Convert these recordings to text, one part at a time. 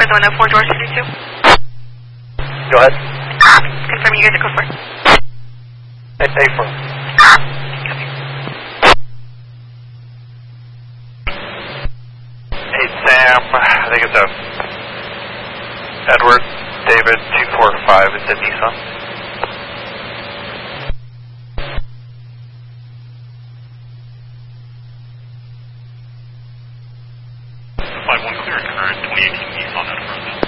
the one at 4 doors 32. Go ahead. Confirm you guys are code 4. A4. Hey, Sam. I think it's a Edward David 245. It's a Nissan. 5-1 clear current 2018 Nissan out of front.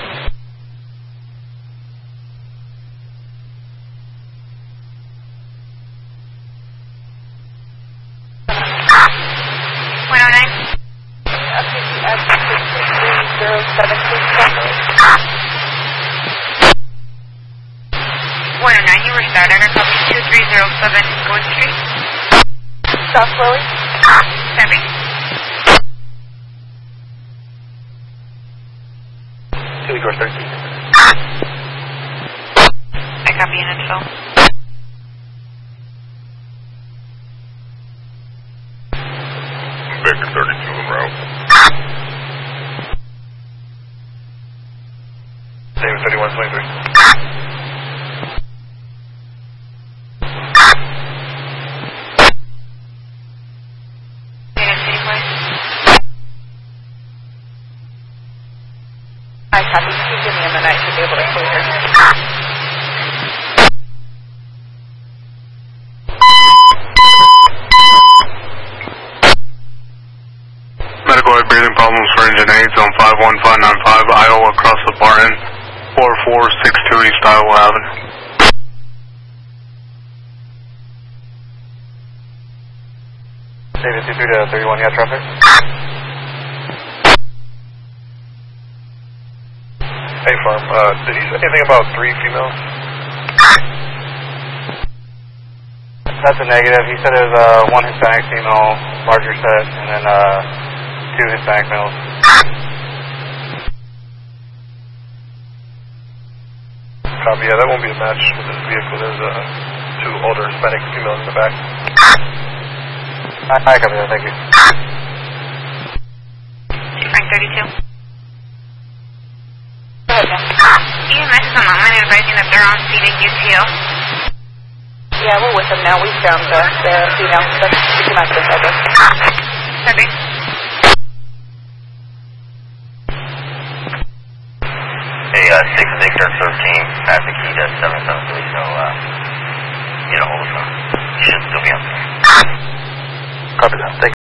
You were started on copy 2307 Gold Street. South Lily. Copy. Door 13. I copy in info. Victor 32 en route. David 3123. I copy. You give me a minute. I should be able to clear. Medical aid breathing problems for engine 8 on 51595 Iowa across the Barton 4462 East Iowa Avenue. David 23 to 31, you got traffic? Hey, Farm, did he say anything about 3 females? That's a negative. He said it was 1 Hispanic female, larger set, and then 2 Hispanic males. Copy, yeah, that won't be a match with this vehicle. There's 2 older Hispanic females in the back. I copy that, thank you. Frank 32. EMS is on online advising that they're on scene at UTO. Yeah, we're with them now. We found the female. We cannot get that. Copy. Hey, 6 Victor 13 at the key to 773, so get a hold of him. He should still be on there. Copy that, thank you.